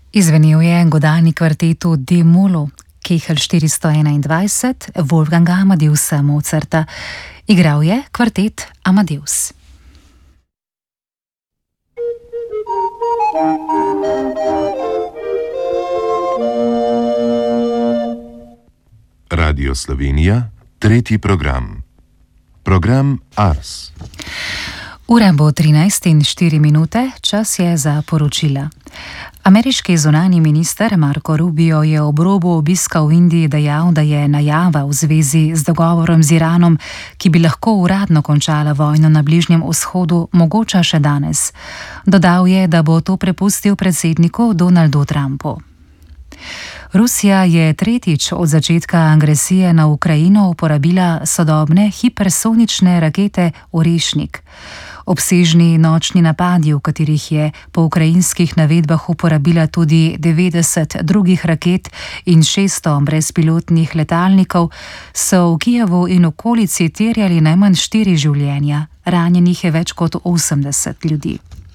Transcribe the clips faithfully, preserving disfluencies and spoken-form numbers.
Izvenil je godalni kvartet v D-molu, Kegel štiristo enaindvajset, Wolfganga Amadeusa Mozarta. Igral je kvartet Amadeus. Radio Slovenija, tretji program. Program Ars. Ura bo trinajst in štiri minute, čas je za poročila. Ameriški zunanji minister Marco Rubio je ob robu obiska v Indiji dejal, da je najava v zvezi z dogovorom z Iranom, ki bi lahko uradno končala vojno na Bližnjem vzhodu, mogoča še danes. Dodal je, da bo to prepustil predsedniku Donaldu Trumpu. Rusija je tretjič od začetka agresije na Ukrajino uporabila sodobne hipersonične rakete Orešnik. Obsežni nočni napadi, v katerih je po ukrajinskih navedbah uporabila tudi devetdeset drugih raket in šeststo brezpilotnih letalnikov, so v Kijevu in okolici terjali najmanj štiri življenja, ranjenih je več kot osemdeset ljudi.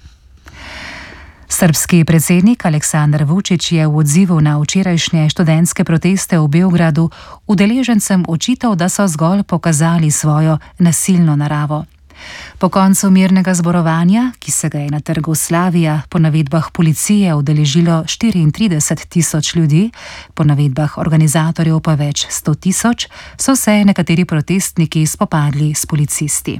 Srbski predsednik Aleksandar Vučić je v odzivu na včerajšnje študentske proteste v Beogradu udeležencem očital, da so zgolj pokazali svojo nasilno naravo. Po koncu mirnega zborovanja, ki se ga je na trgu Slavija po navedbah policije udeležilo štiriintrideset tisoč ljudi, po navedbah organizatorjev pa več sto tisoč, so se nekateri protestniki spopadli s policisti.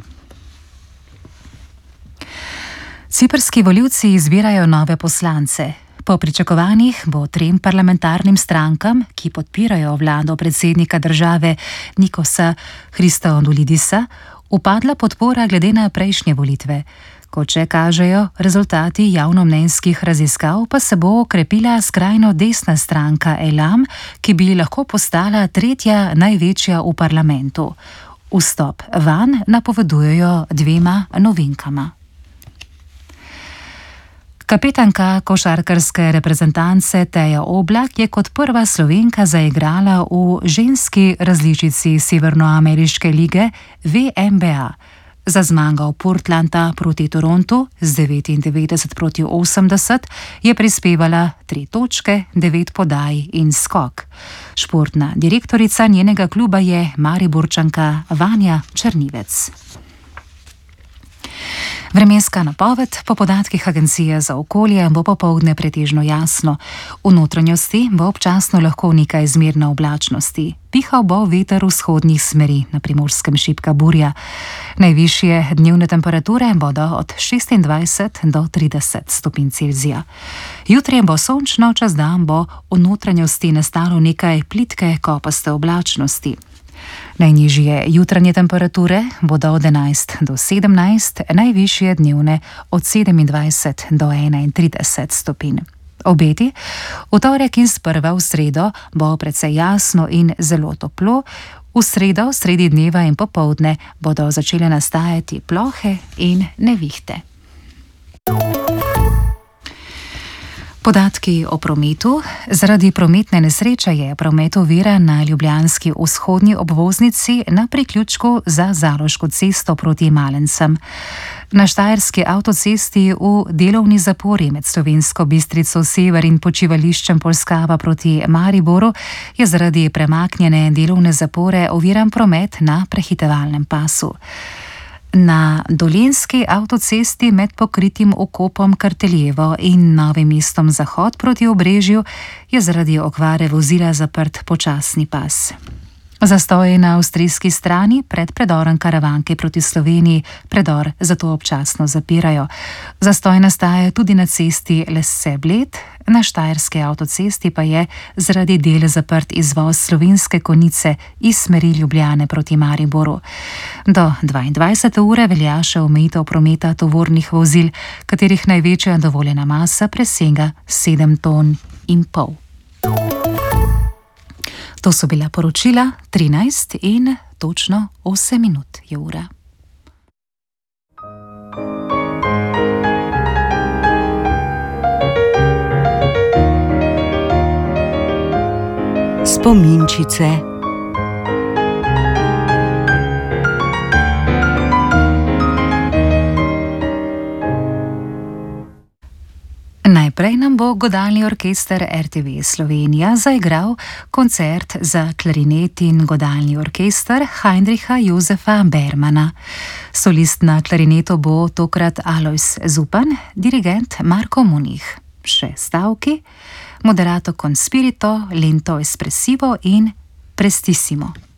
Ciprski volivci izbirajo nove poslance. Po pričakovanjih bo trem parlamentarnim strankam, ki podpirajo vlado predsednika države Nikosa Christodoulidisa, upadla podpora glede na prejšnje volitve. Kot še kažejo rezultati javnomnenjskih raziskav, pa se bo okrepila skrajno desna stranka Elam, ki bi lahko postala tretja največja v parlamentu. Vstop vanj napovedujejo dvema novinkama. Kapetanka košarkarske reprezentance Teja Oblak je kot prva Slovenka zaigrala v ženski različici Severnoameriške lige V N B A. Za zmago Portlanda proti Torontu z devetindevetdeset proti osemdeset je prispevala tri točke, devet podaj in skok. Športna direktorica njenega kluba je Mariborčanka Vanja Črnivec. Vremenska napoved po podatkih Agencije za okolje bo popoldne pretežno jasno. V notranjosti bo občasno lahko nekaj zmerne oblačnosti. Pihal bo veter vzhodnih smeri, na Primorskem šibka burja. Najvišje dnevne temperature bodo od šestindvajset do trideset stopinj Celzija. Jutri bo sončno, čez dan bo v notranjosti nastalo nekaj plitke kopaste oblačnosti. Najnižje jutranje temperature bodo od enajst do sedemnajst, najvišje dnevne od sedemindvajset do enaintrideset stopinj. Obeti, v torek in sprva v sredo bo precej jasno in zelo toplo, v sredo, sredi dneva in popoldne bodo začele nastajati plohe in nevihte. Podatki o prometu. Zaradi prometne nesreče je promet oviran na ljubljanski vzhodni obvoznici na priključku za Zaloško cesto proti Malencem. Na štajerski avtocesti v delovni zapori med Slovensko Bistrico sever in počivališčem Polskava proti Mariboru je zaradi premaknjene delovne zapore oviran promet na prehitevalnem pasu. Na dolenjski avtocesti med pokritim okopom Karteljevo in Novim mestom Zahod proti Obrežju je zaradi okvare vozila zaprt počasni pas. Zastoj na avstrijski strani pred predorom Karavanke proti Sloveniji predor zato občasno zapirajo. Zastoj nastaja tudi na cesti Lesse-Bled, na štajerski avtocesti pa je zaradi del zaprt izvoz Slovenske Konjice iz smeri Ljubljane proti Mariboru. Do dvaindvajsete ure velja še omejitev prometa tovornih vozil, katerih največja dovoljena masa presega sedem ton in pol. To so bila poročila, trinajst in točno osem minut je ura. Spominčice. Najprej nam bo godalni orkester R T V Slovenija zaigral koncert za klarinet in godalni orkester Heinricha Josefa Bermana. Solist na klarinetu bo tokrat Alojz Zupan, dirigent Marko Munih. Še stavki: moderato con spirito, lento espressivo in prestissimo.